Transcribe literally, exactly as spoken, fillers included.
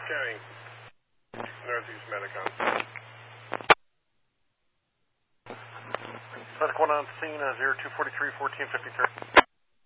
Scanning. Northeast Medicon. Medic one on scene, uh, zero two four three, fourteen fifty-three.